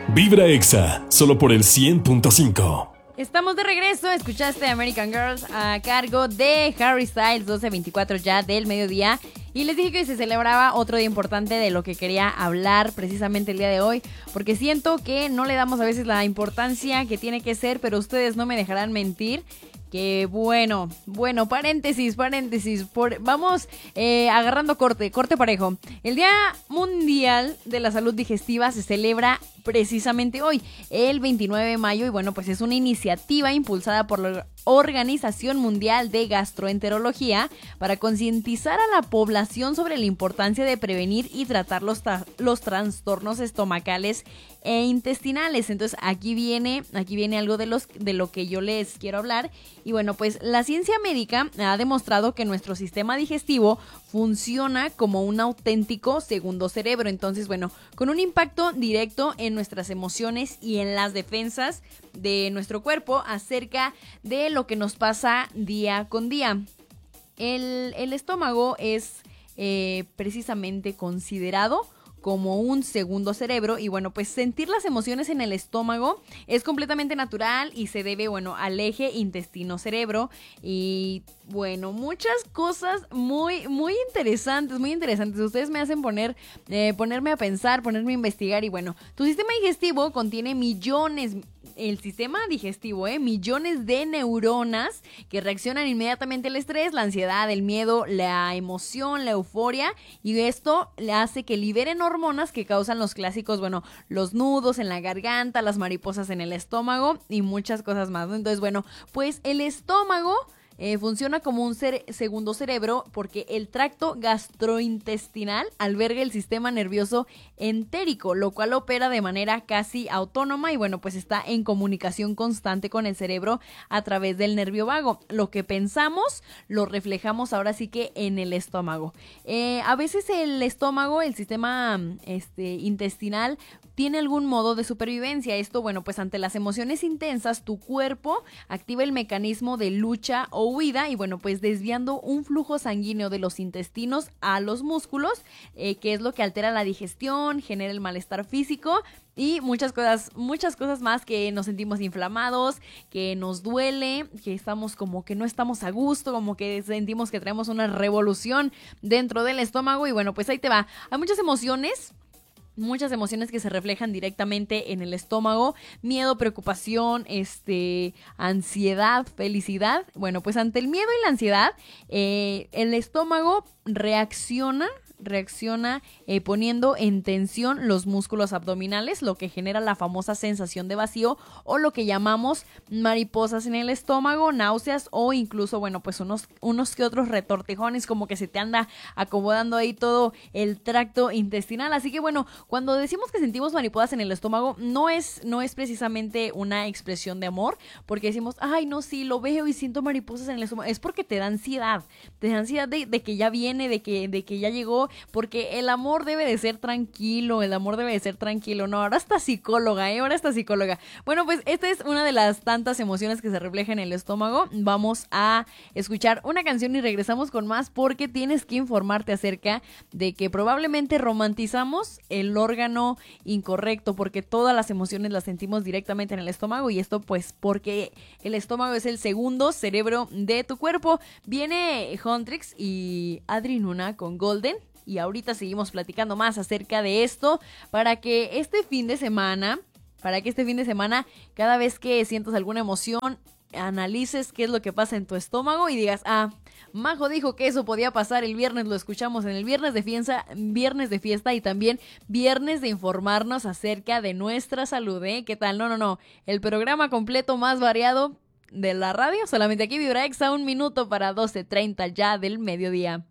Vibra Exa, solo por el 100.5. Estamos de regreso, escuchaste American Girls a cargo de Harry Styles, 12:24 ya del mediodía. Y les dije que se celebraba otro día importante de lo que quería hablar precisamente el día de hoy, porque siento que no le damos a veces la importancia que tiene que ser, pero ustedes no me dejarán mentir. Que bueno, paréntesis, vamos agarrando corte parejo. El Día Mundial de la Salud Digestiva se celebra precisamente hoy, el 29 de mayo, y bueno, pues es una iniciativa impulsada por la Organización Mundial de Gastroenterología para concientizar a la población sobre la importancia de prevenir y tratar los trastornos estomacales e intestinales. Entonces aquí viene algo de lo que yo les quiero hablar. Y bueno, pues la ciencia médica ha demostrado que nuestro sistema digestivo funciona como un auténtico segundo cerebro. Entonces, bueno, con un impacto directo en nuestras emociones y en las defensas de nuestro cuerpo acerca de lo que nos pasa día con día. El estómago es precisamente considerado como un segundo cerebro, y bueno, pues sentir las emociones en el estómago es completamente natural y se debe, bueno, al eje intestino-cerebro. Y bueno, muchas cosas muy interesantes. Ustedes me hacen ponerme a pensar, ponerme a investigar. Y bueno, tu sistema digestivo contiene millones de neuronas que reaccionan inmediatamente al estrés, la ansiedad, el miedo, la emoción, la euforia, y esto le hace que liberen hormonas que causan los clásicos, bueno, los nudos en la garganta, las mariposas en el estómago y muchas cosas más, ¿no? Entonces, bueno, pues el estómago funciona como un segundo cerebro porque el tracto gastrointestinal alberga el sistema nervioso entérico, lo cual opera de manera casi autónoma y bueno, pues está en comunicación constante con el cerebro a través del nervio vago. Lo que pensamos lo reflejamos ahora sí que en el estómago. A veces el estómago, el sistema intestinal, tiene algún modo de supervivencia. Esto, bueno, pues ante las emociones intensas, tu cuerpo activa el mecanismo de lucha o huida y bueno, pues desviando un flujo sanguíneo de los intestinos a los músculos, que es lo que altera la digestión, genera el malestar físico y muchas cosas más, que nos sentimos inflamados, que nos duele, que estamos como que no estamos a gusto, como que sentimos que traemos una revolución dentro del estómago. Y bueno, pues ahí te va. Hay muchas emociones que se reflejan directamente en el estómago: miedo, preocupación, ansiedad, felicidad. Bueno, pues ante el miedo y la ansiedad, el estómago reacciona poniendo en tensión los músculos abdominales, lo que genera la famosa sensación de vacío o lo que llamamos mariposas en el estómago, náuseas o incluso, bueno, pues unos que otros retortijones, como que se te anda acomodando ahí todo el tracto intestinal. Así que bueno, cuando decimos que sentimos mariposas en el estómago, no es precisamente una expresión de amor, porque decimos, ay, no, sí, lo veo y siento mariposas en el estómago. Es porque te da ansiedad de que ya viene, de que ya llegó, porque el amor debe de ser tranquilo, no, ahora está psicóloga. Bueno, pues esta es una de las tantas emociones que se reflejan en el estómago. Vamos a escuchar una canción y regresamos con más, porque tienes que informarte acerca de que probablemente romantizamos el órgano incorrecto, porque todas las emociones las sentimos directamente en el estómago, y esto pues porque el estómago es el segundo cerebro de tu cuerpo. Viene Huntrix y Adri Nuna con Golden, y ahorita seguimos platicando más acerca de esto para que este fin de semana, cada vez que sientas alguna emoción, analices qué es lo que pasa en tu estómago y digas, Majo dijo que eso podía pasar el viernes, lo escuchamos en el viernes de fiesta y también viernes de informarnos acerca de nuestra salud, ¿eh? ¿Qué tal? No, el programa completo más variado de la radio, solamente aquí Vibra Exa, 1 minuto para 12:30 ya del mediodía.